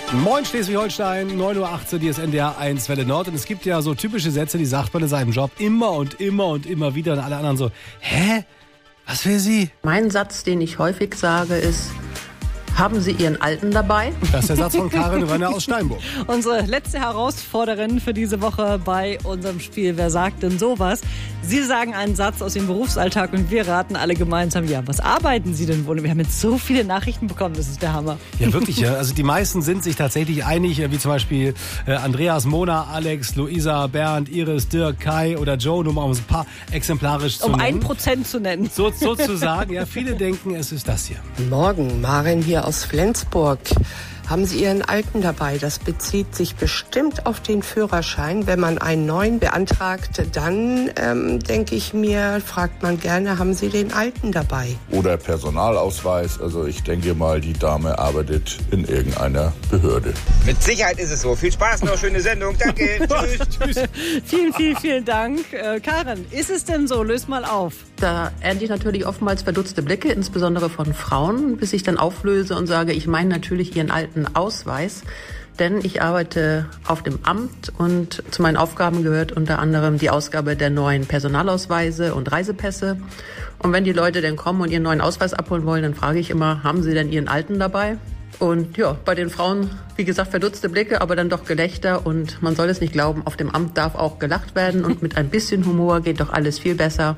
Moin Schleswig-Holstein, 9.18 Uhr, hier ist NDR 1 Welle Nord. Und es gibt ja so typische Sätze, die sagt man in seinem Job immer und immer und immer wieder. Und alle anderen so, hä? Was will sie? Mein Satz, den ich häufig sage, ist: Haben Sie Ihren Alten dabei? Das ist der Satz von Karin Rönner aus Steinburg. Unsere letzte Herausforderin für diese Woche bei unserem Spiel Wer sagt denn sowas? Sie sagen einen Satz aus Ihrem Berufsalltag und wir raten alle gemeinsam, ja, was arbeiten Sie denn wohl? Wir haben jetzt so viele Nachrichten bekommen, das ist der Hammer. Ja, wirklich. Ja. Also die meisten sind sich tatsächlich einig, wie zum Beispiel Andreas, Mona, Alex, Luisa, Bernd, Iris, Dirk, Kai oder Joe, nur mal um ein paar exemplarisch zu nennen. Um 1% zu nennen. Sozusagen, ja, viele denken, es ist das hier. Morgen, Maren hier aus Flensburg. Haben Sie Ihren Alten dabei? Das bezieht sich bestimmt auf den Führerschein. Wenn man einen neuen beantragt, dann denke ich mir, fragt man gerne, haben Sie den Alten dabei? Oder Personalausweis. Also ich denke mal, die Dame arbeitet in irgendeiner Behörde. Mit Sicherheit ist es so. Viel Spaß noch, schöne Sendung. Danke. Tschüss. Vielen Dank. Karin, ist es denn so? Löst mal auf. Da ernte ich natürlich oftmals verdutzte Blicke, insbesondere von Frauen, bis ich dann auflöse und sage, ich meine natürlich Ihren alten Ausweis, denn ich arbeite auf dem Amt und zu meinen Aufgaben gehört unter anderem die Ausgabe der neuen Personalausweise und Reisepässe. Und wenn die Leute dann kommen und ihren neuen Ausweis abholen wollen, dann frage ich immer, haben Sie denn Ihren alten dabei? Und ja, bei den Frauen, wie gesagt, verdutzte Blicke, aber dann doch Gelächter. Und man soll es nicht glauben, auf dem Amt darf auch gelacht werden und mit ein bisschen Humor geht doch alles viel besser.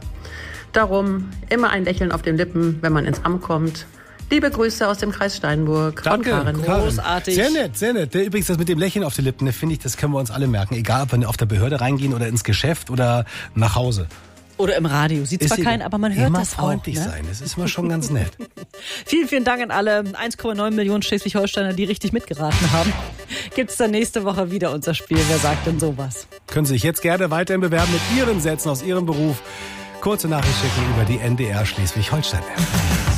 Darum immer ein Lächeln auf den Lippen, wenn man ins Amt kommt. Liebe Grüße aus dem Kreis Steinburg. Danke, von Karin. Großartig. Sehr nett, sehr nett. Übrigens, das mit dem Lächeln auf den Lippen, finde ich, das können wir uns alle merken. Egal, ob wir auf der Behörde reingehen oder ins Geschäft oder nach Hause. Oder im Radio. Sieht zwar keinen, aber man hört immer das auch. freundlich sein, das ist immer schon ganz nett. Vielen Dank an alle 1,9 Millionen Schleswig-Holsteiner, die richtig mitgeraten haben. Gibt's dann nächste Woche wieder unser Spiel Wer sagt denn sowas? Können Sie sich jetzt gerne weiterhin bewerben mit Ihren Sätzen aus Ihrem Beruf. Kurze Nachricht schicken über die NDR Schleswig-Holstein-App.